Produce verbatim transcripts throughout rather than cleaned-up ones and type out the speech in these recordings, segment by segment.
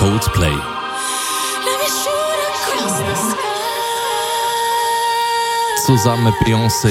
Coldplay. Zusammen mit Beyoncé.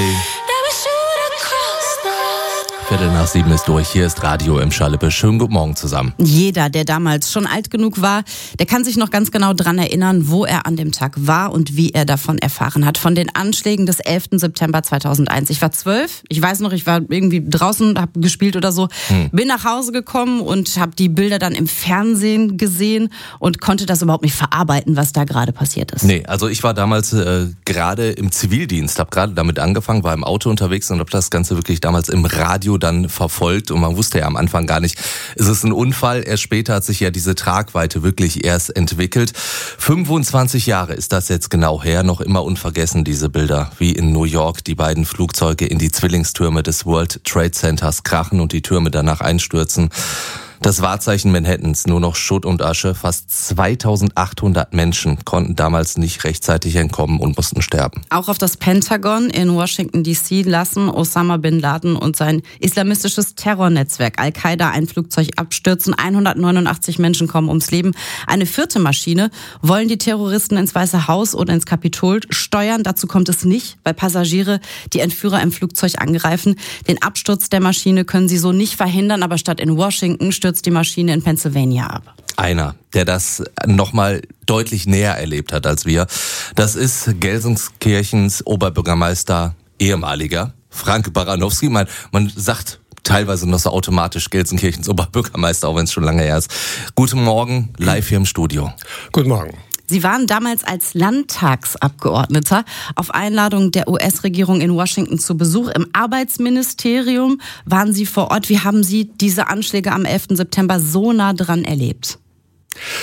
Viertel nach sieben ist durch. Hier ist Radio im Schalippe. Schönen guten Morgen zusammen. Jeder, der damals schon alt genug war, der kann sich noch ganz genau dran erinnern, wo er an dem Tag war und wie er davon erfahren hat. Von den Anschlägen des elften September zweitausendeins. Ich war zwölf. Ich weiß noch, ich war irgendwie draußen, habe gespielt oder so. Hm. Bin nach Hause gekommen und habe die Bilder dann im Fernsehen gesehen und konnte das überhaupt nicht verarbeiten, was da gerade passiert ist. Nee, also ich war damals äh, gerade im Zivildienst, habe gerade damit angefangen, war im Auto unterwegs und habe das Ganze wirklich damals im Radio dann verfolgt und man wusste ja am Anfang gar nicht, ist es ein Unfall? Erst später hat sich ja diese Tragweite wirklich erst entwickelt. fünfundzwanzig Jahre ist das jetzt genau her, noch immer unvergessen diese Bilder, wie in New York die beiden Flugzeuge in die Zwillingstürme des World Trade Centers krachen und die Türme danach einstürzen. Das Wahrzeichen Manhattans, nur noch Schutt und Asche. Fast zweitausendachthundert Menschen konnten damals nicht rechtzeitig entkommen und mussten sterben. Auch auf das Pentagon in Washington D C lassen Osama Bin Laden und sein islamistisches Terrornetzwerk Al-Qaida ein Flugzeug abstürzen. hundertneunundachtzig Menschen kommen ums Leben. Eine vierte Maschine wollen die Terroristen ins Weiße Haus oder ins Kapitol steuern. Dazu kommt es nicht, weil Passagiere die Entführer im Flugzeug angreifen. Den Absturz der Maschine können sie so nicht verhindern, aber statt in Washington stürzt die Maschine in Pennsylvania ab. Einer, der das nochmal deutlich näher erlebt hat als wir, das ist Gelsenkirchens Oberbürgermeister, ehemaliger Frank Baranowski. Man, man sagt teilweise noch so automatisch Gelsenkirchens Oberbürgermeister, auch wenn es schon lange her ist. Guten Morgen, live hier im Studio. Guten Morgen. Sie waren damals als Landtagsabgeordneter auf Einladung der U S-Regierung in Washington zu Besuch. Im Arbeitsministerium waren Sie vor Ort. Wie haben Sie diese Anschläge am elften September so nah dran erlebt?